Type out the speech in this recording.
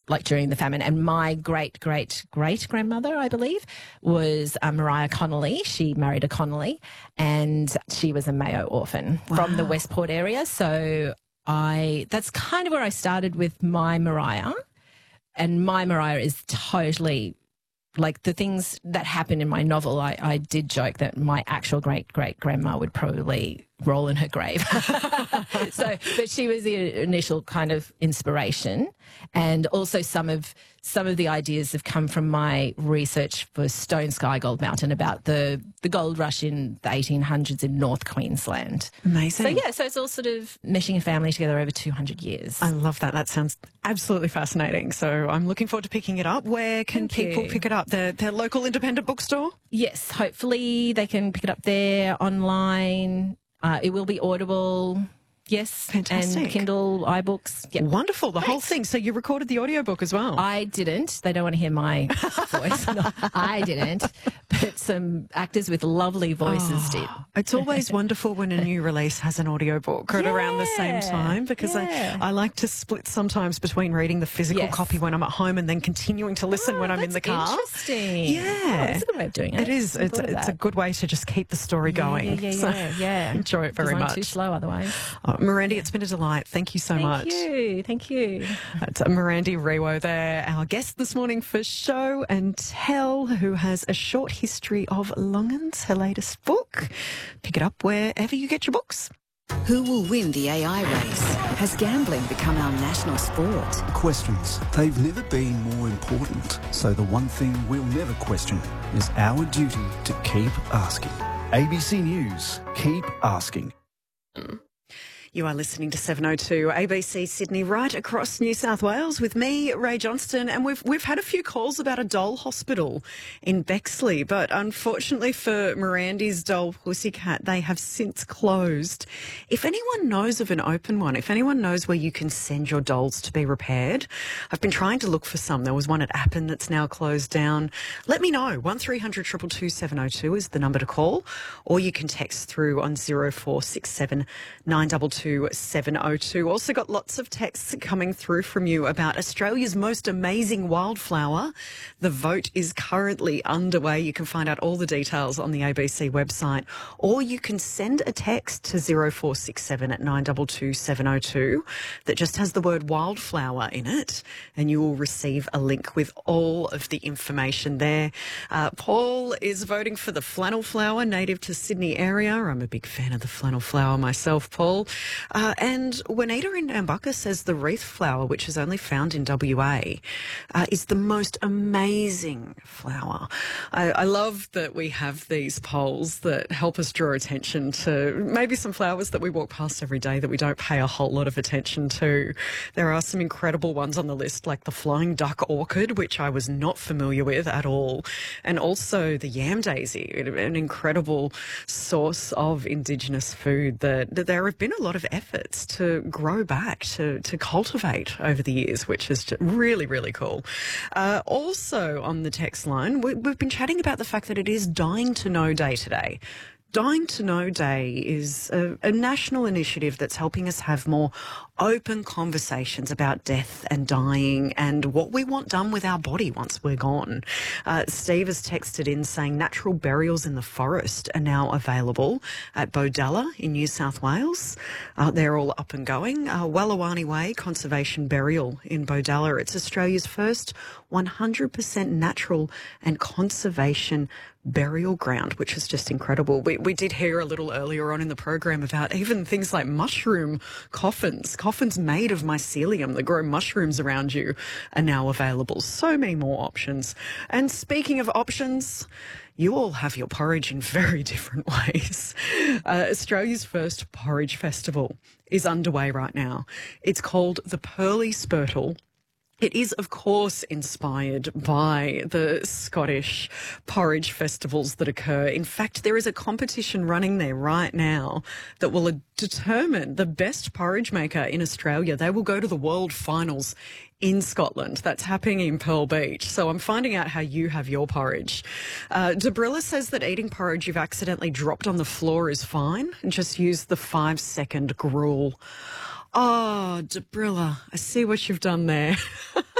like during the famine. And my great-great-great-grandmother, I believe, was Mariah Connolly. She married a Connolly, and she was a Mayo orphan from the Westport area. So that's kind of where I started with my Mariah. And my Mariah is totally like the things that happen in my novel. I did joke that my actual great-great-grandma would probably roll in her grave. But she was the initial kind of inspiration. And also some of the ideas have come from my research for Stone Sky Gold Mountain about the gold rush in the 1800s in North Queensland. Amazing. So it's all sort of meshing a family together over 200 years. I love that. That sounds absolutely fascinating. So I'm looking forward to picking it up. Where can people pick it up? Their local independent bookstore? Yes, hopefully they can pick it up there, online. It will be Audible. Yes. Fantastic. And Kindle, iBooks. Yep. Wonderful. The whole thing. So you recorded the audiobook as well? I didn't. They don't want to hear my voice. No, I didn't. But some actors with lovely voices did. It's always wonderful when a new release has an audiobook at around the same time, because I like to split sometimes between reading the physical copy when I'm at home and then continuing to listen when I'm in the car. Interesting. Yeah. That's a good way of doing it. It is. It's a good way to just keep the story going. Yeah. Enjoy it very much. I'm too slow otherwise. Mirandy, it's been a delight. Thank you so much. Thank you. That's Mirandy Rewo there, our guest this morning for Show and Tell, who has a short history of Longans, her latest book. Pick it up wherever you get your books. Who will win the AI race? Has gambling become our national sport? Questions. They've never been more important. So the one thing we'll never question is our duty to keep asking. ABC News. Keep asking. You are listening to 702 ABC Sydney, right across New South Wales with me, Ray Johnston, and we've had a few calls about a doll hospital in Bexley, but unfortunately for Mirandy's doll Pussycat, they have since closed. If anyone knows of an open one, if anyone knows where you can send your dolls to be repaired, I've been trying to look for some. There was one at Appin that's now closed down. Let me know. 1300 222 702 is the number to call, or you can text through on 0467 922 702. Also got lots of texts coming through from you about Australia's most amazing wildflower. The vote is currently underway. You can find out all the details on the ABC website, or you can send a text to 0467 at 922 702 that just has the word wildflower in it, and you will receive a link with all of the information there. Paul is voting for the flannel flower, native to Sydney area. I'm a big fan of the flannel flower myself, Paul. And Juanita in Nambucca says the wreath flower, which is only found in WA, is the most amazing flower. I love that we have these polls that help us draw attention to maybe some flowers that we walk past every day that we don't pay a whole lot of attention to. There are some incredible ones on the list, like the flying duck orchid, which I was not familiar with at all, and also the yam daisy, an incredible source of Indigenous food that there have been a lot of efforts to grow back, to cultivate over the years, which is just really, really cool. Also on the text line, we've been chatting about the fact that it is Dying to Know Day today. Dying to Know Day is a national initiative that's helping us have more open conversations about death and dying and what we want done with our body once we're gone. Steve has texted in saying natural burials in the forest are now available at Bodalla in New South Wales. They're all up and going. Wallawani Way Conservation Burial in Bodalla. It's Australia's first 100% natural and conservation burial ground, which is just incredible. We did hear a little earlier on in the program about even things like mushroom coffins made of mycelium that grow mushrooms around you are now available. So many more options. And speaking of options, you all have your porridge in very different ways. Australia's first porridge festival is underway right now. It's called the Pearly Spurtle. It is, of course, inspired by the Scottish porridge festivals that occur. In fact, there is a competition running there right now that will determine the best porridge maker in Australia. They will go to the World Finals in Scotland. That's happening in Pearl Beach. So I'm finding out how you have your porridge. Debrilla says that eating porridge you've accidentally dropped on the floor is fine, and just use the 5-second gruel. Oh, Debrilla, I see what you've done there.